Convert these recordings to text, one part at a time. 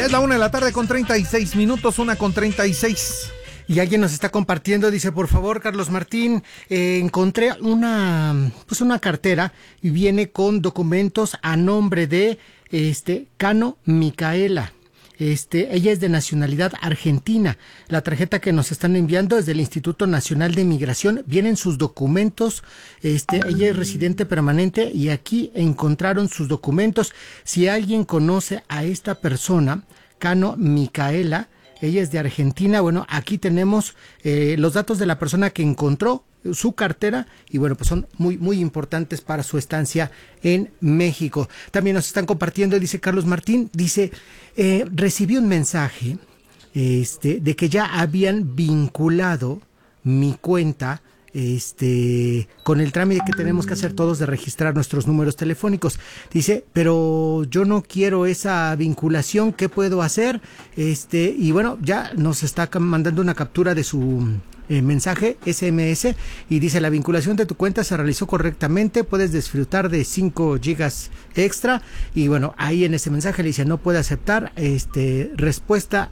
Ya es la 1:36 p.m, 1:36 p.m. Y alguien nos está compartiendo, dice, por favor, Carlos Martín, encontré una cartera y viene con documentos a nombre de Cano Micaela. Ella es de nacionalidad argentina. La tarjeta que nos están enviando es del Instituto Nacional de Migración. Vienen sus documentos. Ella es residente permanente y aquí encontraron sus documentos. Si alguien conoce a esta persona, Cano Micaela, ella es de Argentina. Bueno, aquí tenemos los datos de la persona que encontró su cartera y bueno, pues son muy, muy importantes para su estancia en México. También nos están compartiendo, dice Carlos Martín, dice, recibí un mensaje de que ya habían vinculado mi cuenta con el trámite que tenemos que hacer todos de registrar nuestros números telefónicos. Dice, pero yo no quiero esa vinculación, ¿qué puedo hacer? Y bueno, ya nos está mandando una captura de su mensaje SMS y dice, la vinculación de tu cuenta se realizó correctamente, puedes disfrutar de 5 gigas extra. Y bueno, ahí en ese mensaje le dice, no puede aceptar respuesta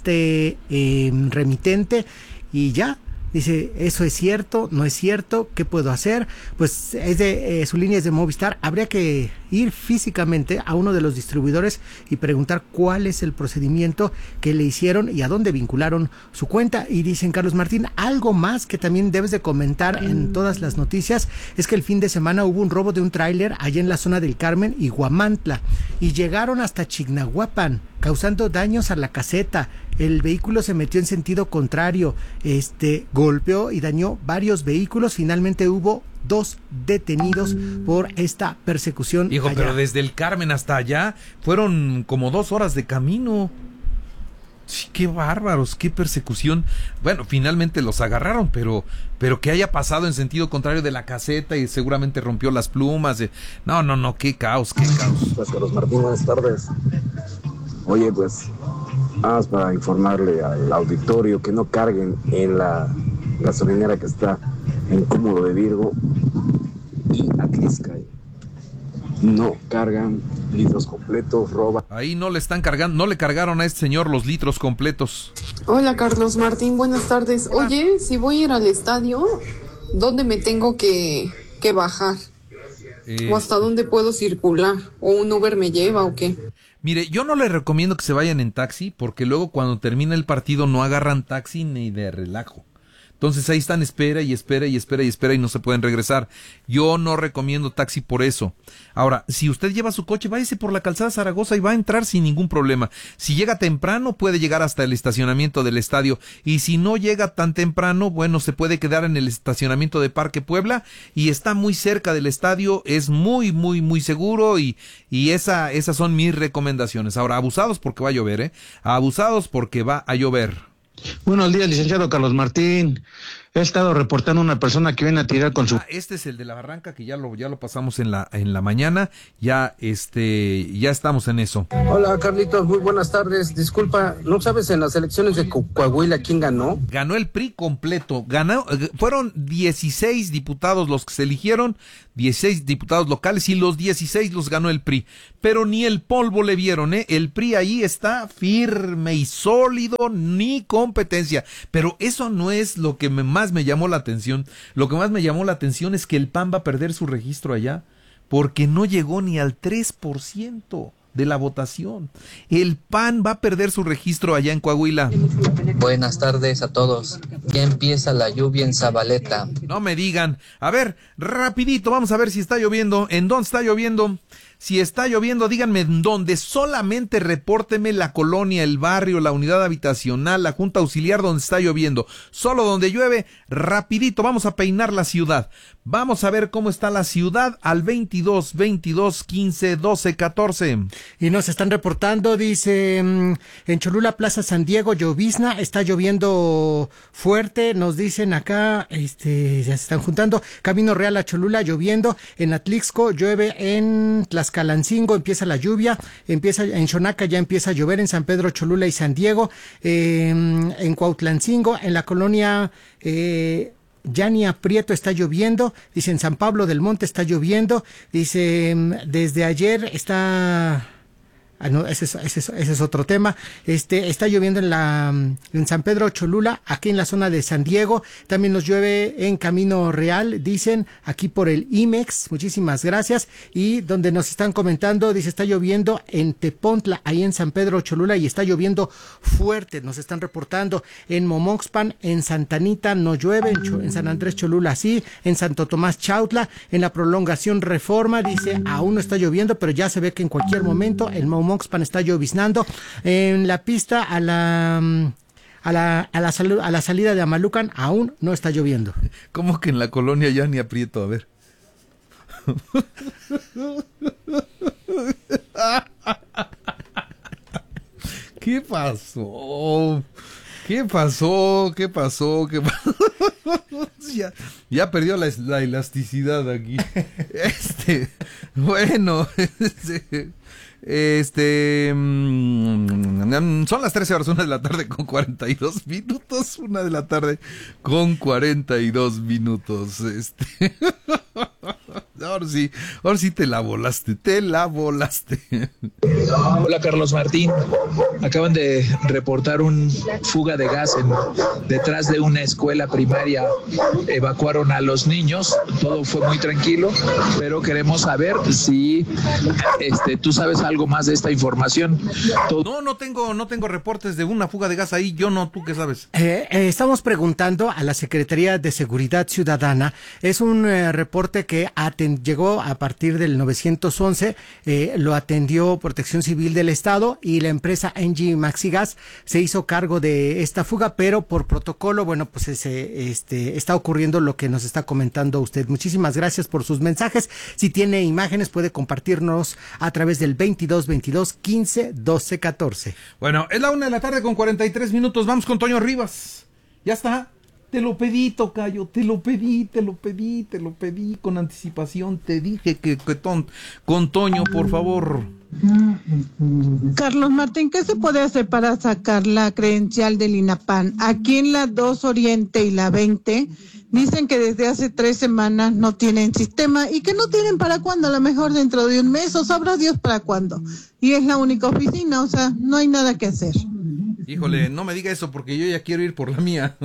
remitente. Y ya dice, ¿eso es cierto? ¿No es cierto? ¿Qué puedo hacer? Pues es su línea es de Movistar. Habría que ir físicamente a uno de los distribuidores y preguntar cuál es el procedimiento que le hicieron y a dónde vincularon su cuenta. Y dicen, Carlos Martín, algo más que también debes de comentar en todas las noticias es que el fin de semana hubo un robo de un tráiler allá en la zona del Carmen y Huamantla y llegaron hasta Chignahuapan, causando daños a la caseta. El vehículo se metió en sentido contrario, golpeó y dañó varios vehículos. Finalmente hubo 2 detenidos por esta persecución. Hijo, allá. pero desde el Carmen hasta allá fueron como 2 horas de camino. Sí, qué bárbaros, qué persecución. Bueno, finalmente los agarraron, pero que haya pasado en sentido contrario de la caseta y seguramente rompió las plumas. No, qué caos, qué caos. Pues Carlos Martín, buenas tardes. Oye, pues, más para informarle al auditorio que no carguen en la gasolinera que está en Cúmulo de Virgo y Atliscay. No cargan litros completos, roban. Ahí no le están cargando, no le cargaron a este señor los litros completos. Hola Carlos Martín, buenas tardes. Oye, si voy a ir al estadio, ¿dónde me tengo que bajar? ¿O hasta dónde puedo circular? ¿O un Uber me lleva o qué? Mire, yo no le recomiendo que se vayan en taxi, porque luego cuando termina el partido no agarran taxi ni de relajo. Entonces ahí están, espera y no se pueden regresar. Yo no recomiendo taxi por eso. Ahora, si usted lleva su coche, váyase por la calzada Zaragoza y va a entrar sin ningún problema. Si llega temprano, puede llegar hasta el estacionamiento del estadio. Y si no llega tan temprano, bueno, se puede quedar en el estacionamiento de Parque Puebla y está muy cerca del estadio, es muy, muy, muy seguro y esas son mis recomendaciones. Ahora, abusados porque va a llover, Abusados porque va a llover. Buenos días, licenciado Carlos Martín. He estado reportando a una persona que viene a tirar con su... Este es el de la Barranca, que ya lo pasamos en la mañana. Ya estamos en eso. Hola, Carlitos, muy buenas tardes. Disculpa, ¿no sabes en las elecciones de Coahuila quién ganó? Ganó el PRI completo. Fueron 16 diputados los que se eligieron, 16 diputados locales, y los 16 los ganó el PRI. Pero ni el polvo le vieron, El PRI ahí está firme y sólido, ni competencia. Pero eso no es lo que más me llamó la atención. Lo que más me llamó la atención es que el PAN va a perder su registro allá, porque no llegó ni al 3% de la votación. El PAN va a perder su registro allá en Coahuila. Buenas tardes a todos. Ya empieza la lluvia en Zabaleta. No me digan. A ver, rapidito, vamos a ver si está lloviendo. ¿En dónde está lloviendo? Si está lloviendo, díganme en dónde. Solamente repórteme la colonia, el barrio, la unidad habitacional, la junta auxiliar donde está lloviendo. Solo donde llueve, rapidito, vamos a peinar la ciudad. Vamos a ver cómo está la ciudad al 22 15 12 14. Y nos están reportando, dice, en Cholula, Plaza San Diego, llovizna, está lloviendo fuerte, nos dicen acá, ya se están juntando. Camino Real a Cholula, lloviendo. En Atlixco, llueve. En Tlaxcalancingo empieza la lluvia, en Xonaca ya empieza a llover, en San Pedro Cholula y San Diego, en Cuautlancingo, en la colonia Yania Prieto está lloviendo, dice en San Pablo del Monte está lloviendo, dice desde ayer está No, ese es otro tema. Está lloviendo en San Pedro Cholula, aquí en la zona de San Diego. También nos llueve en Camino Real, dicen, aquí por el IMEX. Muchísimas gracias. Y donde nos están comentando, dice, está lloviendo en Tepontla, ahí en San Pedro Cholula, y está lloviendo fuerte. Nos están reportando en Momoxpan, en Santa Anita no llueve, en San Andrés Cholula sí, en Santo Tomás Chautla, en la prolongación Reforma, dice, aún no está lloviendo, pero ya se ve que en cualquier momento el Momoxpan está lloviznando. En la pista a la salida de Amalucan aún no está lloviendo. ¿Cómo que en la colonia ya ni aprieto? A ver. ¿Qué pasó? ¿Qué pasó? Ya perdió la elasticidad aquí. Bueno, son las 13 horas, 1 de la tarde con 42 minutos, 1 de la tarde con 42 minutos. Ahora sí te la volaste. Hola, Carlos Martín. Acaban de reportar un fuga de gas detrás de una escuela primaria. Evacuaron a los niños, todo fue muy tranquilo, pero queremos saber si tú sabes algo más de esta información. No tengo reportes de una fuga de gas ahí, yo no, ¿tú qué sabes? Estamos preguntando a la Secretaría de Seguridad Ciudadana. Es un reporte que llegó a partir del 911, lo atendió Protección Civil del Estado y la empresa Engie Maxigas se hizo cargo de esta fuga, pero por protocolo, bueno, pues está ocurriendo lo que nos está comentando usted. Muchísimas gracias por sus mensajes. Si tiene imágenes puede compartirnos a través del 22 15 12 14. Bueno, es la 1 de la tarde con 43 minutos. Vamos con Toño Rivas. Ya está. Te lo pedí, tocayo, te lo pedí con anticipación. Te dije que con Toño, por favor. Carlos Martín, ¿qué se puede hacer para sacar la credencial del INAPAN? Aquí en la 2 Oriente y la 20 dicen que desde hace 3 semanas no tienen sistema y que no tienen para cuándo, a lo mejor dentro de un mes o sabrá Dios para cuándo. Y es la única oficina, o sea, no hay nada que hacer. Híjole, no me diga eso porque yo ya quiero ir por la mía.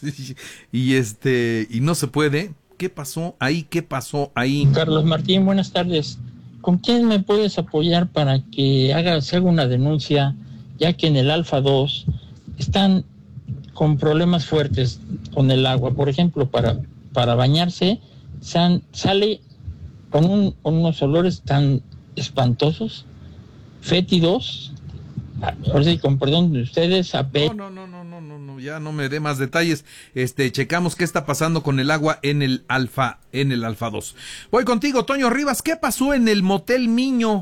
y no se puede. ¿Qué pasó ahí? Carlos Martín, buenas tardes. ¿Con quién me puedes apoyar para que se haga una denuncia, ya que en el Alfa 2 están con problemas fuertes con el agua? Por ejemplo, para bañarse sale con unos olores tan espantosos, fétidos. Por si, con perdón de ustedes, No, ya no me dé más detalles. Checamos qué está pasando con el agua en el Alfa 2. Voy contigo, Toño Rivas. ¿Qué pasó en el Motel Miño?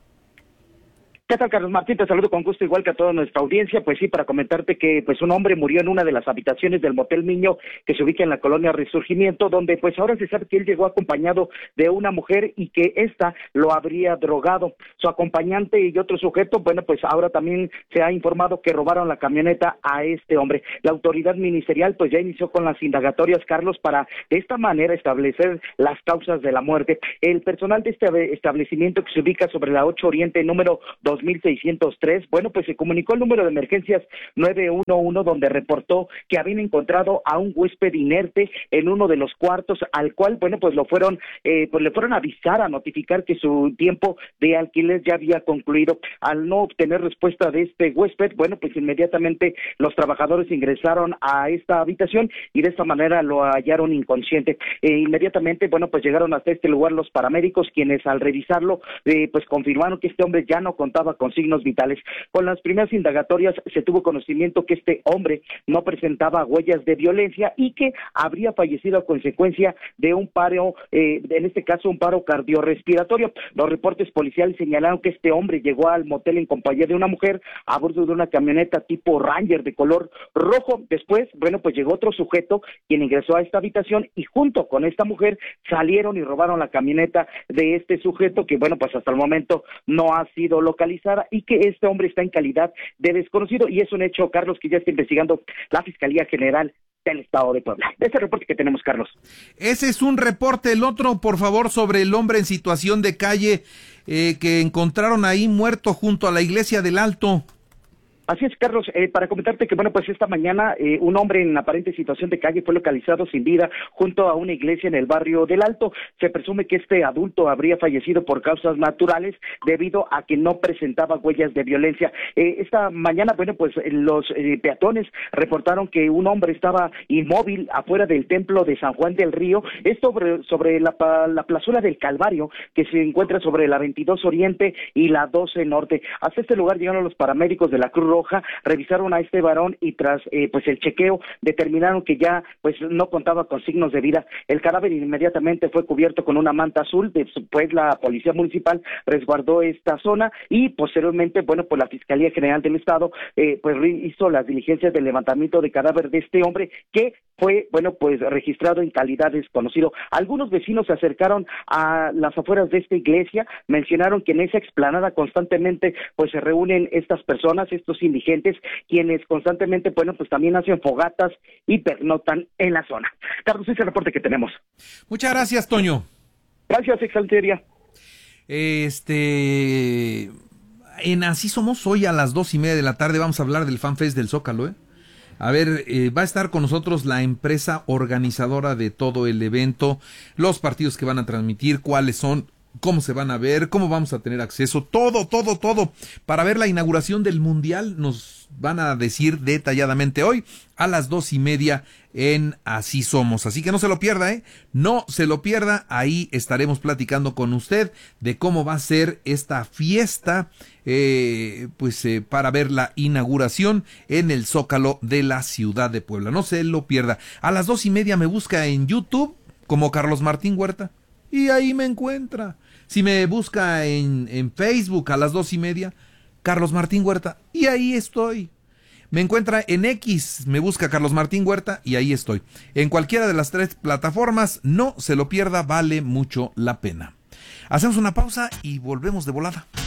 ¿Qué tal, Carlos Martín? Te saludo con gusto, igual que a toda nuestra audiencia. Pues sí, para comentarte que pues un hombre murió en una de las habitaciones del Motel Miño que se ubica en la colonia Resurgimiento, donde pues ahora se sabe que él llegó acompañado de una mujer y que ésta lo habría drogado. Su acompañante y otro sujeto, bueno, pues ahora también se ha informado que robaron la camioneta a este hombre. La autoridad ministerial pues ya inició con las indagatorias, Carlos, para de esta manera establecer las causas de la muerte. El personal de este establecimiento, que se ubica sobre la 8 Oriente, número 2603, bueno, pues se comunicó el número de emergencias 911, donde reportó que habían encontrado a un huésped inerte en uno de los cuartos, al cual, bueno, pues le fueron a avisar, a notificar que su tiempo de alquiler ya había concluido. Al no obtener respuesta de este huésped, bueno, pues inmediatamente los trabajadores ingresaron a esta habitación y de esta manera lo hallaron inconsciente. Inmediatamente, bueno, pues llegaron hasta este lugar los paramédicos, quienes al revisarlo, pues confirmaron que este hombre ya no contaba con signos vitales. Con las primeras indagatorias se tuvo conocimiento que este hombre no presentaba huellas de violencia y que habría fallecido a consecuencia de un paro, en este caso un paro cardiorrespiratorio. Los reportes policiales señalaron que este hombre llegó al motel en compañía de una mujer a bordo de una camioneta tipo Ranger de color rojo. Después, bueno, pues llegó otro sujeto quien ingresó a esta habitación y junto con esta mujer salieron y robaron la camioneta de este sujeto, que bueno, pues hasta el momento no ha sido localizada, y que este hombre está en calidad de desconocido, y es un hecho, Carlos, que ya está investigando la Fiscalía General del Estado de Puebla. Ese reporte que tenemos, Carlos. Ese es un reporte. El otro, por favor, sobre el hombre en situación de calle que encontraron ahí muerto junto a la iglesia del Alto. Así es, Carlos, para comentarte que, bueno, pues esta mañana un hombre en aparente situación de calle fue localizado sin vida junto a una iglesia en el barrio del Alto. Se presume que este adulto habría fallecido por causas naturales debido a que no presentaba huellas de violencia. Esta mañana, bueno, pues los peatones reportaron que un hombre estaba inmóvil afuera del templo de San Juan del Río, esto sobre la plazuela del Calvario, que se encuentra sobre la 22 Oriente y la 12 Norte. Hasta este lugar llegaron los paramédicos de la Cruz Roja, revisaron a este varón y tras pues el chequeo determinaron que ya pues no contaba con signos de vida. El cadáver inmediatamente fue cubierto con una manta azul, después la policía municipal resguardó esta zona y posteriormente, bueno, pues la Fiscalía General del Estado pues hizo las diligencias del levantamiento de cadáver de este hombre que fue, bueno, pues registrado en calidad desconocido. Algunos vecinos se acercaron a las afueras de esta iglesia, mencionaron que en esa explanada constantemente pues se reúnen estas personas, estos indigentes, quienes constantemente, bueno, pues también hacen fogatas y pernotan en la zona. Carlos, ese es el reporte que tenemos. Muchas gracias, Toño. Gracias, excelente día. En Así Somos, hoy a las 2:30 de la tarde vamos a hablar del FanFest del Zócalo, A ver, va a estar con nosotros la empresa organizadora de todo el evento, los partidos que van a transmitir, cuáles son, cómo se van a ver, cómo vamos a tener acceso, todo. Para ver la inauguración del Mundial nos van a decir detalladamente hoy a las 2:30 en Así Somos. Así que no se lo pierda, no se lo pierda. Ahí estaremos platicando con usted de cómo va a ser esta fiesta, para ver la inauguración en el Zócalo de la ciudad de Puebla. No se lo pierda. A las 2:30 me busca en YouTube como Carlos Martín Huerta y ahí me encuentra. Si me busca en Facebook a las 2:30, Carlos Martín Huerta, y ahí estoy. Me encuentra en X, me busca Carlos Martín Huerta, y ahí estoy. En cualquiera de las 3 plataformas, no se lo pierda, vale mucho la pena. Hacemos una pausa y volvemos de volada.